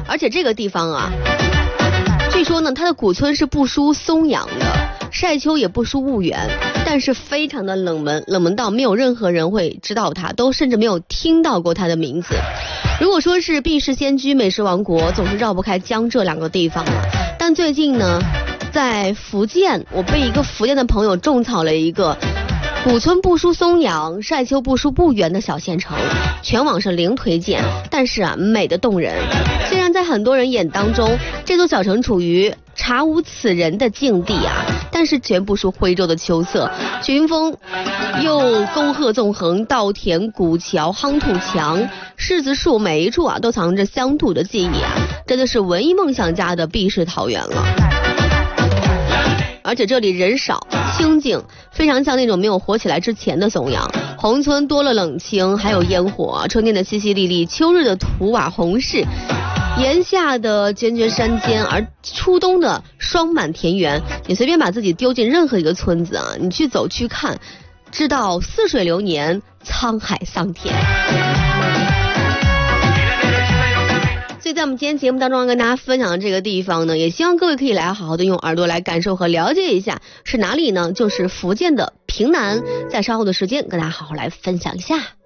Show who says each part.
Speaker 1: 而且这个地方啊，据说呢，它的古村是不输松阳的，晒丘也不输婺源，但是非常的冷门到没有任何人会知道它，都甚至没有听到过它的名字。如果说是避世先居美食王国，总是绕不开江浙两个地方了。但最近呢，在福建，我被一个福建的朋友种草了一个古村不输松阳，晒丘不输婺源的小县城，全网是零推荐，但是啊，美的动人。虽然在很多人眼当中，这座小城处于查无此人的境地啊，但是绝不输徽州的秋色。群峰又沟壑纵横，稻田古桥夯土墙，柿子树，每一处啊都藏着乡土的记忆啊，真的是文艺梦想家的避世桃源了。而且这里人少清静，非常像那种没有火起来之前的松阳。宏村多了冷清，还有烟火，春天的淅淅沥沥，秋日的土瓦红柿，炎夏的涓涓山间，而初冬的霜满田园。你随便把自己丢进任何一个村子啊，你去走去看，知道似水流年，沧海桑田。所以在我们今天节目当中跟大家分享的这个地方呢，也希望各位可以来好好的用耳朵来感受和了解一下，是哪里呢？就是福建的平南，在稍后的时间跟大家好好来分享一下。